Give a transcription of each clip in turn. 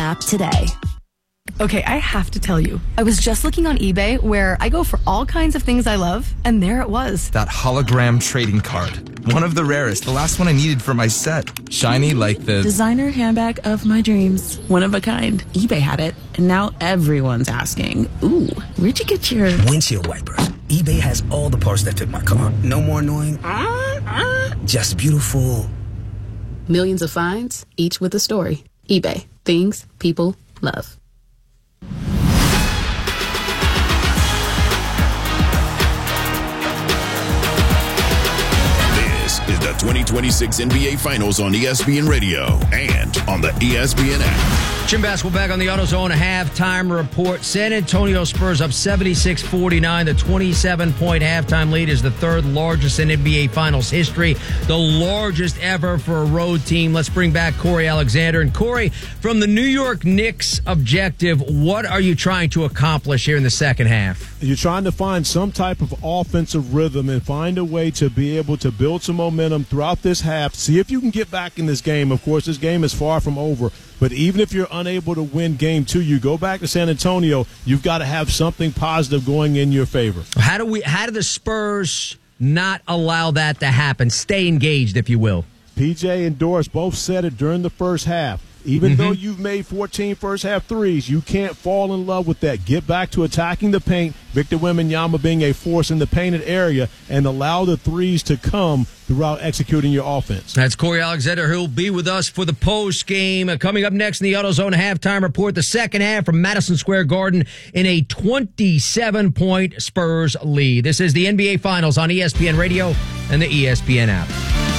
app today. Okay, I have to tell you, I was just looking on eBay where I go for all kinds of things I love, and there it was. That hologram trading card. One of the rarest, the last one I needed for my set. Shiny like the designer handbag of my dreams. One of a kind. eBay had it, and now everyone's asking, ooh, where'd you get your windshield wipers? eBay has all the parts that fit my car. No more annoying, just beautiful. Millions of finds, each with a story. eBay. Things people love. This is the 2026 NBA Finals on ESPN Radio and on the ESPN app. Gym basketball back on the AutoZone halftime report. San Antonio Spurs up 76-49. The 27-point halftime lead is the third largest in NBA Finals history, the largest ever for a road team. Let's bring back Corey Alexander. And Corey, from the New York Knicks' objective, what are you trying to accomplish here in the second half? You're trying to find some type of offensive rhythm and find a way to be able to build some momentum throughout this half. See if you can get back in this game. Of course, this game is far from over. But even if you're unable to win game two, you go back to San Antonio, you've got to have something positive going in your favor. How do the Spurs not allow that to happen? Stay engaged, if you will. PJ and Doris both said it during the first half. Even though you've made 14 first-half threes, you can't fall in love with that. Get back to attacking the paint, Victor Wembanyama being a force in the painted area, and allow the threes to come throughout executing your offense. That's Corey Alexander, who'll be with us for the post game. Coming up next in the AutoZone halftime report, the second half from Madison Square Garden in a 27-point Spurs lead. This is the NBA Finals on ESPN Radio and the ESPN app.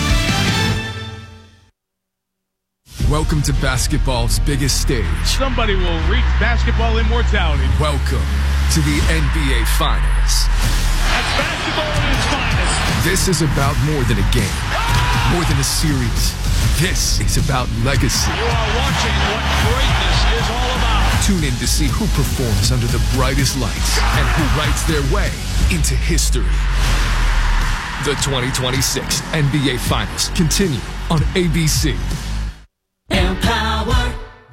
Welcome to basketball's biggest stage. Somebody will reach basketball immortality. Welcome to the NBA Finals. That's basketball at its finest. This is about more than a game, more than a series. This is about legacy. You are watching what greatness is all about. Tune in to see who performs under the brightest lights and who writes their way into history. The 2026 NBA Finals continue on ABC. Empower.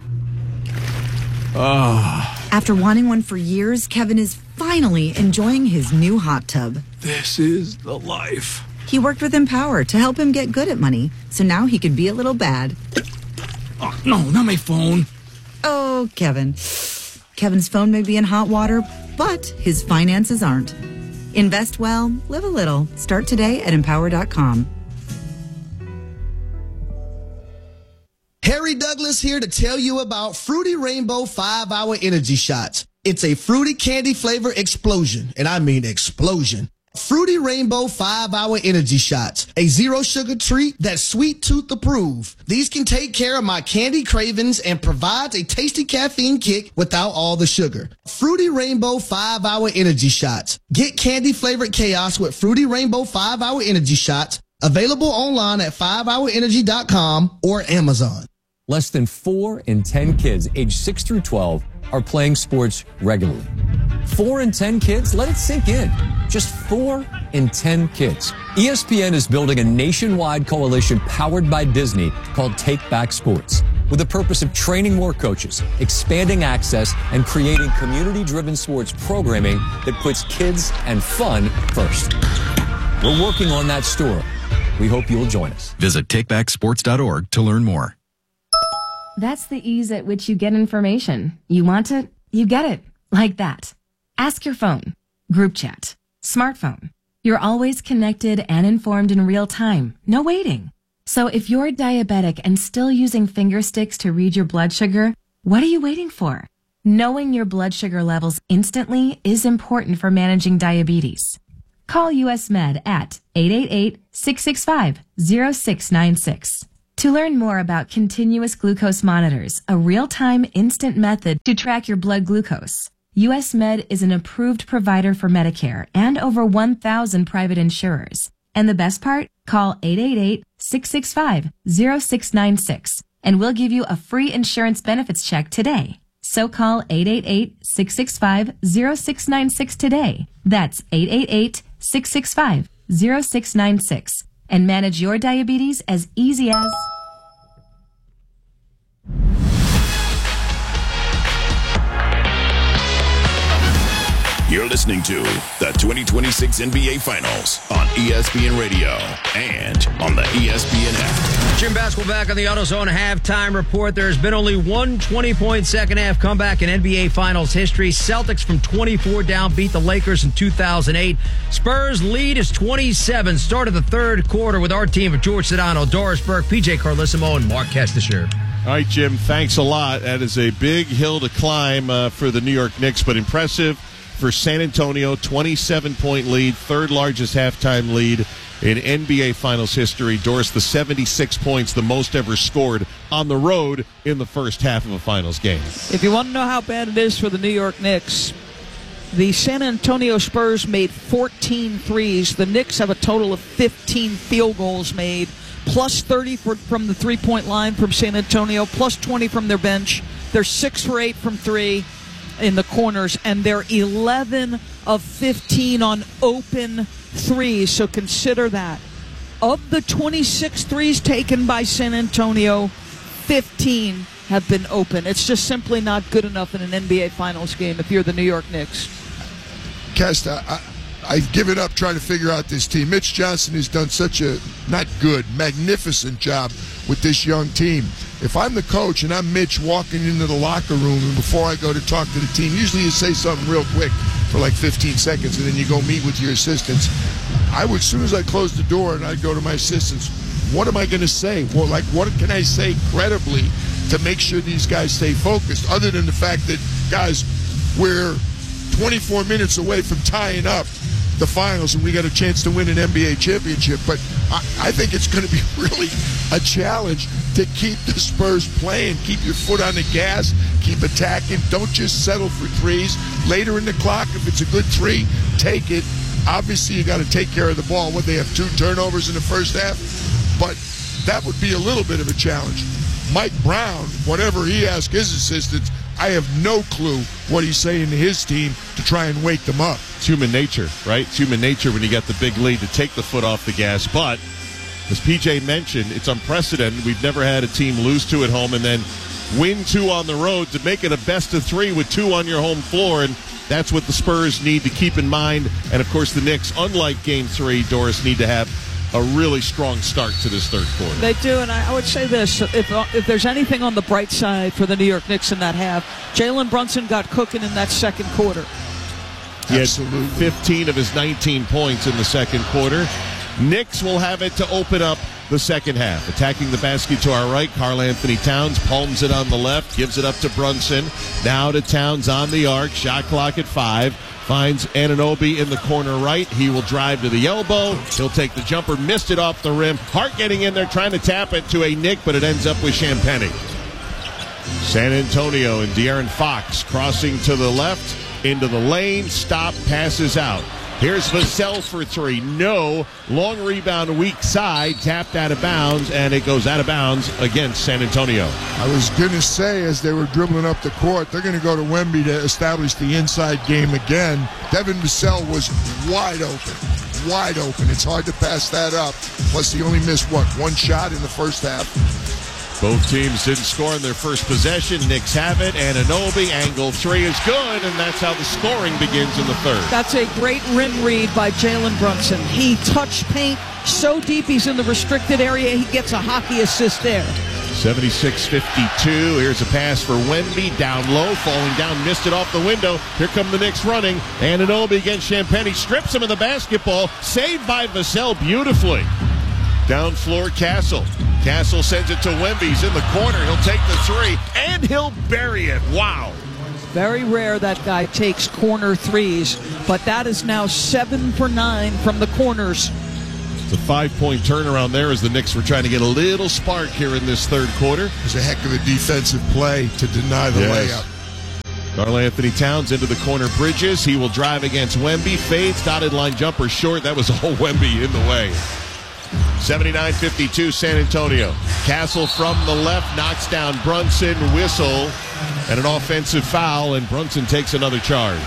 After wanting one for years, Kevin is finally enjoying his new hot tub. This is the life. He worked with Empower to help him get good at money, so now he can be a little bad. Oh, no, not my phone. Oh, Kevin. Kevin's phone may be in hot water, but his finances aren't. Invest well, live a little. Start today at Empower.com. Harry Douglas here to tell you about Fruity Rainbow 5-Hour Energy Shots. It's a fruity candy flavor explosion, and I mean explosion. Fruity Rainbow 5-Hour Energy Shots, a zero-sugar treat that's sweet tooth approved. These can take care of my candy cravings and provides a tasty caffeine kick without all the sugar. Fruity Rainbow 5-Hour Energy Shots. Get candy-flavored chaos with Fruity Rainbow 5-Hour Energy Shots. Available online at 5hourenergy.com or Amazon. Less than 4 in 10 kids aged 6 through 12 are playing sports regularly. 4 in 10 kids? Let it sink in. Just 4 in 10 kids. ESPN is building a nationwide coalition powered by Disney called Take Back Sports, with the purpose of training more coaches, expanding access, and creating community-driven sports programming that puts kids and fun first. We're working on that story. We hope you'll join us. Visit takebacksports.org to learn more. That's the ease at which you get information. You want it, you get it. Like that. Ask your phone. Group chat. Smartphone. You're always connected and informed in real time. No waiting. So if you're diabetic and still using finger sticks to read your blood sugar, what are you waiting for? Knowing your blood sugar levels instantly is important for managing diabetes. Call US Med at 888-665-0696. To learn more about continuous glucose monitors, a real-time instant method to track your blood glucose, US Med is an approved provider for Medicare and over 1,000 private insurers. And the best part? Call 888-665-0696 and we'll give you a free insurance benefits check today. So call 888-665-0696 today. That's 888-665-0696. And manage your diabetes as easy as... You're listening to the 2026 NBA Finals on ESPN Radio and on the ESPN app. Jim Baskel back on the AutoZone halftime report. There's been only one 20-point second-half comeback in NBA Finals history. Celtics from 24 down beat the Lakers in 2008. Spurs lead is 27. Start of the third quarter with our team of George Sedano, Doris Burke, PJ Carlissimo, and Mark Kestisher. All right, Jim, thanks a lot. That is a big hill to climb for the New York Knicks, but impressive for San Antonio. 27-point lead, third largest halftime lead in NBA Finals history. Doris, the 76 points, the most ever scored on the road in the first half of a Finals game. If you want to know how bad it is for the New York Knicks, the San Antonio Spurs made 14 threes. The Knicks have a total of 15 field goals made, plus 30 from the three-point line from San Antonio, plus 20 from their bench. They're 6 for 8 from 3 in the corners, and they're 11 of 15 on open threes, so consider that. Of the 26 threes taken by San Antonio, 15 have been open. It's just simply not good enough in an NBA Finals game if you're the New York Knicks. Kesta, I've given up trying to figure out this team. Mitch Johnson has done such a, not good, magnificent job with this young team. If I'm the coach and I'm Mitch walking into the locker room and before I go to talk to the team, usually you say something real quick for like 15 seconds and then you go meet with your assistants. I would, as soon as I close the door and I'd go to my assistants, what am I going to say? Well, like, what can I say credibly to make sure these guys stay focused, other than the fact that, guys, we're 24 minutes away from tying up the finals and we got a chance to win an NBA championship. But I think it's going to be really a challenge to keep the Spurs playing. Keep your foot on the gas, keep attacking, don't just settle for threes. Later in the clock, if it's a good three, take it. Obviously, you got to take care of the ball. They have 2 turnovers in the first half, but that would be a little bit of a challenge. Mike Brown, whatever he asks his assistants, I have no clue what he's saying to his team to try and wake them up. It's human nature, right? It's human nature when you get the big lead to take the foot off the gas. But, as PJ mentioned, it's unprecedented. We've never had a team lose 2 at home and then win 2 on the road to make it a best of 3 with 2 on your home floor. And that's what the Spurs need to keep in mind. And, of course, the Knicks, unlike Game 3, Doris, need to have a really strong start to this third quarter. They do, and I would say this. If there's anything on the bright side for the New York Knicks in that half, Jalen Brunson got cooking in that second quarter. He had 15 of his 19 points in the second quarter. Knicks will have it to open up the second half. Attacking the basket to our right, Karl-Anthony Towns palms it on the left, gives it up to Brunson. Now to Towns on the arc, shot clock at 5. Finds Anunoby in the corner right. He will drive to the elbow. He'll take the jumper, missed it off the rim. Hart getting in there, trying to tap it to a Knick, but it ends up with Champagnie. San Antonio and De'Aaron Fox crossing to the left, into the lane, stop, passes out. Here's Vassell for 3. No. Long rebound, weak side, tapped out of bounds, and it goes out of bounds against San Antonio. I was going to say, as they were dribbling up the court, they're going to go to Wemby to establish the inside game again. Devin Vassell was wide open. Wide open. It's hard to pass that up. Plus, he only missed, 1 shot in the first half. Both teams didn't score in their first possession. Knicks have it. Anunoby, angle 3 is good, and that's how the scoring begins in the third. That's a great rim read by Jalen Brunson. He touched paint so deep he's in the restricted area, he gets a hockey assist there. 76-52. Here's a pass for Wemby, down low, falling down, missed it off the window. Here come the Knicks running. Anunoby against Champagnie, strips him of the basketball. Saved by Vassell beautifully. Down floor, Castle. Castle sends it to Wemby. He's in the corner. He'll take the 3, and he'll bury it. Wow. Very rare that guy takes corner threes, but that is now 7 for 9 from the corners. It's a 5-point turnaround there as the Knicks were trying to get a little spark here in this third quarter. It was a heck of a defensive play to deny the layup. Karl-Anthony Towns into the corner, Bridges. He will drive against Wemby. Fades, dotted line jumper short. That was all Wemby in the way. 79-52 San Antonio. Castle from the left knocks down Brunson, whistle, and an offensive foul, and Brunson takes another charge.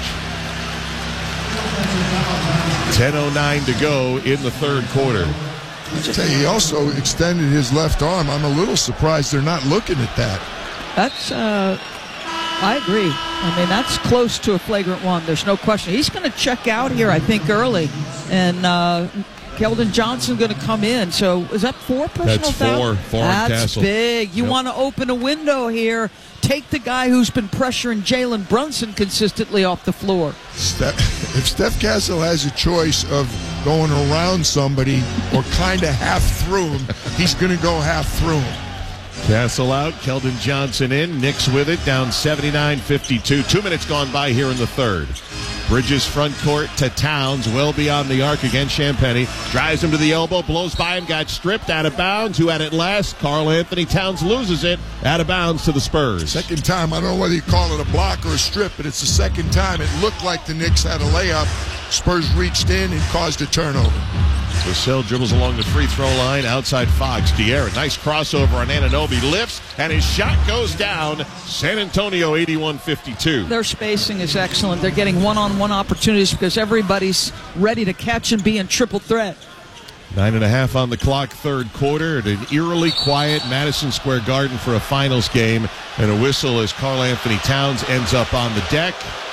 10:09 to go in the third quarter. He also extended his left arm. I'm a little surprised they're not looking at that. That's I agree. I mean, that's close to a flagrant one. There's no question. He's going to check out here, I think, early. And Keldon Johnson going to come in. So is that 4 personal fouls? That's 4 on That's Castle. big. You want to open a window here. Take the guy who's been pressuring Jalen Brunson consistently off the floor. If Steph Castle has a choice of going around somebody or kind of half through him, he's going to go half through him. Castle out, Keldon Johnson in, Knicks with it, down 79-52. 2 minutes gone by here in the third. Bridges front court to Towns, well beyond the arc against Champagnie. Drives him to the elbow, blows by him, got stripped, out of bounds. Who had it last? Karl Anthony Towns loses it, out of bounds to the Spurs. Second time, I don't know whether you call it a block or a strip, but it's the second time. It looked like the Knicks had a layup. Spurs reached in and caused a turnover. Vassell dribbles along the free throw line, outside Fox. De'Aaron, nice crossover on Anunoby, lifts, and his shot goes down. San Antonio 81-52. Their spacing is excellent. They're getting one-on-one opportunities because everybody's ready to catch and be in triple threat. 9.5 on the clock, third quarter, at an eerily quiet Madison Square Garden for a finals game, and a whistle as Karl Anthony Towns ends up on the deck.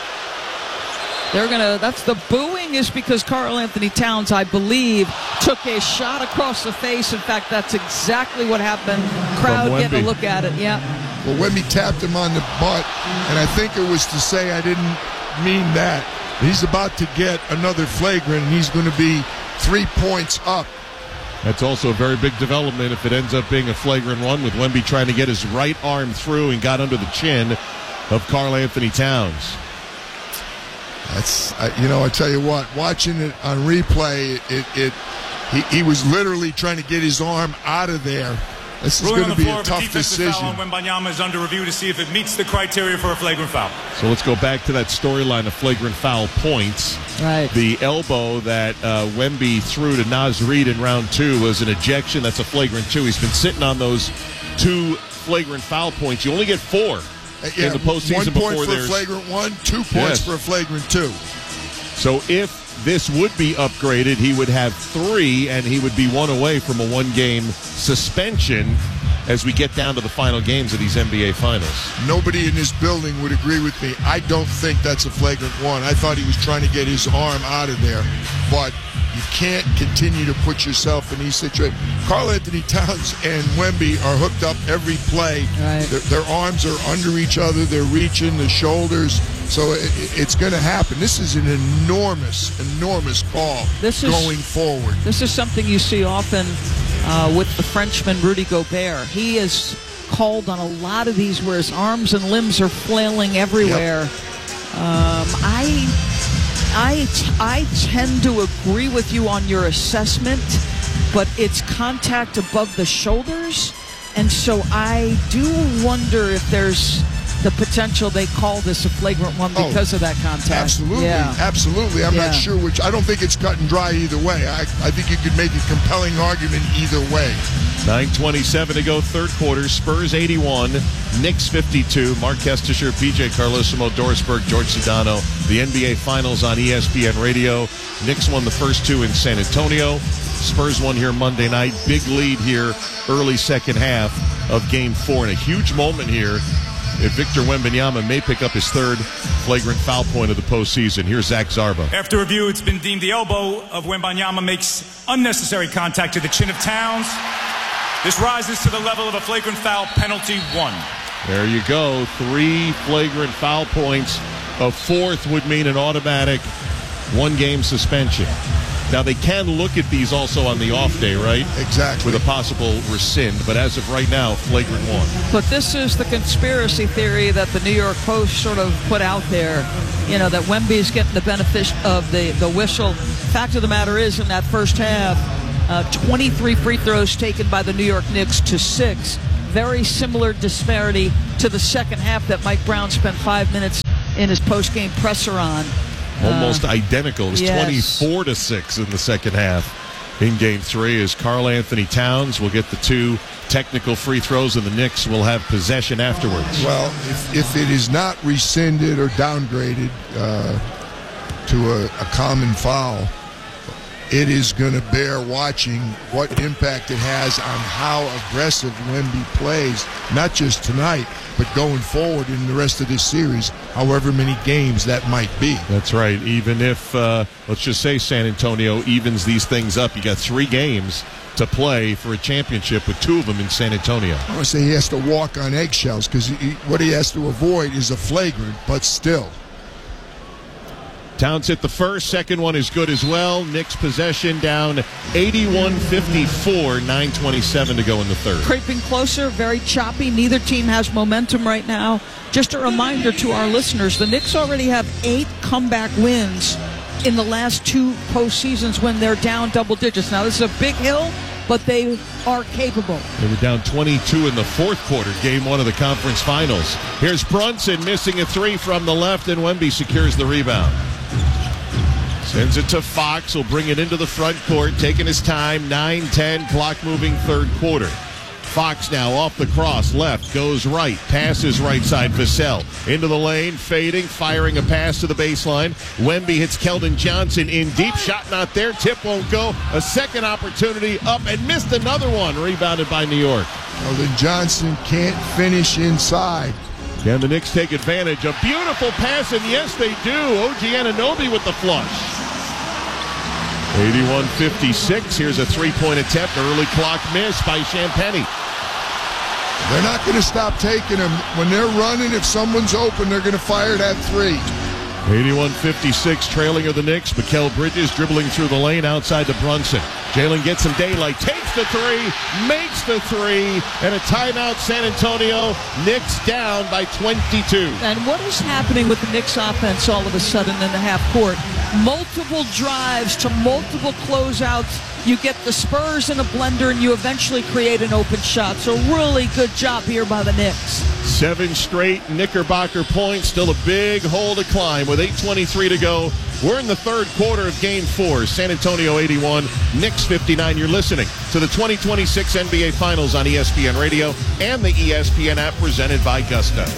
That's the booing is because Karl Anthony Towns, I believe, took a shot across the face. In fact, that's exactly what happened. Crowd getting a look at it, yeah. Well, Wemby tapped him on the butt, and I think it was to say I didn't mean that. He's about to get another flagrant, and he's going to be 3 points up. That's also a very big development if it ends up being a flagrant one, with Wemby trying to get his right arm through and got under the chin of Karl Anthony Towns. That's I tell you what, watching it on replay, he was literally trying to get his arm out of there. This is going to be a tough decision. Wembanyama is under review to see if it meets the criteria for a flagrant foul. So let's go back to that storyline of flagrant foul points. Right. The elbow that Wemby threw to Naz Reid in round 2 was an ejection. That's a flagrant 2. He's been sitting on those 2 flagrant foul points. You only get 4. In the postseason 1 point for a flagrant 1, 2 points for a flagrant 2. So if this would be upgraded, he would have 3, and he would be 1 away from a 1-game suspension as we get down to the final games of these NBA Finals. Nobody in this building would agree with me. I don't think that's a flagrant 1. I thought he was trying to get his arm out of there, but you can't continue to put yourself in these situations. Karl Anthony Towns and Wemby are hooked up every play. Right. Their arms are under each other. They're reaching the shoulders. So it's going to happen. This is an enormous call going forward. This is something you see often with the Frenchman Rudy Gobert. He is called on a lot of these where his arms and limbs are flailing everywhere. Yep. I tend to agree with you on your assessment, but it's contact above the shoulders, and so I do wonder if there's the potential they call this a flagrant one because of that contact. Absolutely, absolutely. I'm not sure which. I don't think it's cut and dry either way. I think you could make a compelling argument either way. 9:27 to go, third quarter. Spurs 81, Knicks 52. Mark Kestisher, PJ Carlesimo, Doris Burke, George Sedano. The NBA Finals on ESPN Radio. Knicks won the first 2 in San Antonio. Spurs won here Monday night. Big lead here, early second half of Game 4. And a huge moment here if Victor Wembanyama may pick up his 3rd flagrant foul point of the postseason. Here's Zach Zarba. After review, it's been deemed the elbow of Wembanyama makes unnecessary contact to the chin of Towns. This rises to the level of a flagrant foul, penalty 1. There you go. 3 flagrant foul points. A 4th would mean an automatic 1-game suspension. Now, they can look at these also on the off day, right? Exactly. With a possible rescind. But as of right now, flagrant 1. But this is the conspiracy theory that the New York Post sort of put out there, that Wemby's getting the benefit of the whistle. Fact of the matter is, in that first half, 23 free throws taken by the New York Knicks to 6. Very similar disparity to the second half that Mike Brown spent 5 minutes in his post-game presser on. Almost identical. It was 24-6 in the second half in Game 3 as Karl Anthony Towns will get the 2 technical free throws, and the Knicks will have possession afterwards. Well, if it is not rescinded or downgraded to a common foul, it is going to bear watching what impact it has on how aggressive Wemby plays, not just tonight, but going forward in the rest of this series, however many games that might be. That's right. Even if, let's just say San Antonio evens these things up, you got 3 games to play for a championship with 2 of them in San Antonio. I would say he has to walk on eggshells because what he has to avoid is a flagrant, but still. Towns hit the first. Second one is good as well. Knicks possession down 81-54, 9:27 to go in the third. Creeping closer, very choppy. Neither team has momentum right now. Just a reminder to our listeners, the Knicks already have 8 comeback wins in the last 2 postseasons when they're down double digits. Now, this is a big hill, but they are capable. They were down 22 in the fourth quarter, game 1 of the conference finals. Here's Brunson missing a 3 from the left, and Wemby secures the rebound. Sends it to Fox. He'll bring it into the front court, taking his time. 9-10, clock moving third quarter. Fox now off the cross, left, goes right, passes right side, Vassell into the lane, fading, firing a pass to the baseline. Wemby hits Keldon Johnson in deep, shot not there, tip won't go. A second opportunity up and missed another one, rebounded by New York. Keldon Johnson can't finish inside. Can the Knicks take advantage? A beautiful pass, and yes, they do. OG Anunoby with the flush. 81-56. Here's a 3-point attempt. Early clock miss by Champagnie. They're not going to stop taking them. When they're running, if someone's open, they're going to fire that 3. 81-56, trailing of the Knicks. Mikal Bridges dribbling through the lane outside to Brunson. Jalen gets some daylight, takes the 3, makes the 3, and a timeout, San Antonio. Knicks down by 22. And what is happening with the Knicks offense all of a sudden in the half court? Multiple drives to multiple closeouts. You get the Spurs in a blender, and you eventually create an open shot. So really good job here by the Knicks. 7 straight Knickerbocker points. Still a big hole to climb with 8:23 to go. We're in the third quarter of Game 4. San Antonio 81, Knicks 59. You're listening to the 2026 NBA Finals on ESPN Radio and the ESPN app presented by Gusta.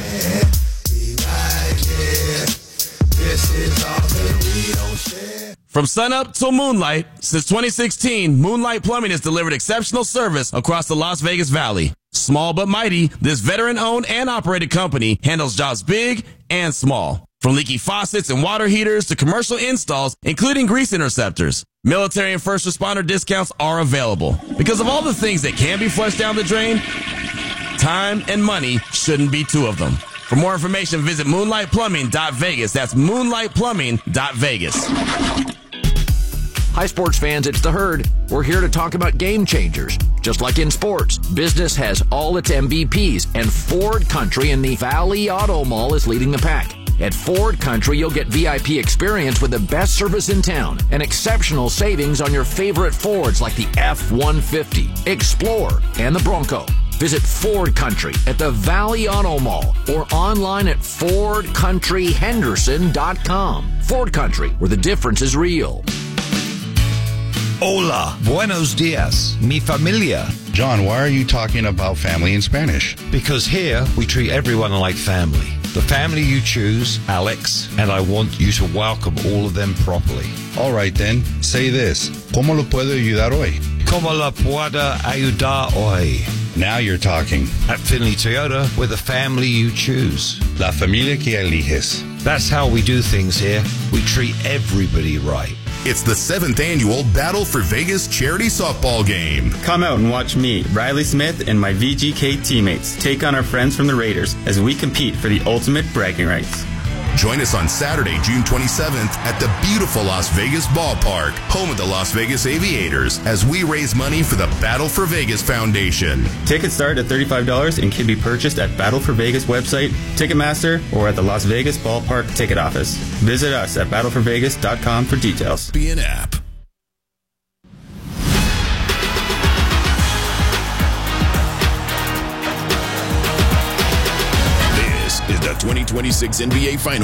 From sunup till moonlight, since 2016, Moonlight Plumbing has delivered exceptional service across the Las Vegas Valley. Small but mighty, this veteran-owned and operated company handles jobs big and small. From leaky faucets and water heaters to commercial installs, including grease interceptors. Military and first responder discounts are available. Because of all the things that can be flushed down the drain, time and money shouldn't be 2 of them. For more information, visit moonlightplumbing.vegas. That's moonlightplumbing.vegas. Hi, sports fans, it's The Herd. We're here to talk about game changers. Just like in sports, business has all its MVPs, and Ford Country in the Valley Auto Mall is leading the pack. At Ford Country, you'll get VIP experience with the best service in town and exceptional savings on your favorite Fords like the F-150, Explorer, and the Bronco. Visit Ford Country at the Valley Auto Mall or online at FordCountryHenderson.com. Ford Country, where the difference is real. Hola, buenos dias, mi familia. John, why are you talking about family in Spanish? Because here we treat everyone like family. The family you choose, Alex, and I want you to welcome all of them properly. All right then, say this. ¿Cómo lo puedo ayudar hoy? ¿Cómo la puedo ayudar hoy? Now you're talking. At Finley Toyota, we're the family you choose. La familia que eliges. That's how we do things here. We treat everybody right. It's the 7th annual Battle for Vegas charity softball game. Come out and watch me, Riley Smith, and my VGK teammates take on our friends from the Raiders as we compete for the ultimate bragging rights. Join us on Saturday, June 27th at the beautiful Las Vegas Ballpark, home of the Las Vegas Aviators, as we raise money for the Battle for Vegas Foundation. Tickets start at $35 and can be purchased at Battle for Vegas website, Ticketmaster, or at the Las Vegas Ballpark ticket office. Visit us at battleforvegas.com for details. Be an app. This is the 2026 NBA Finals.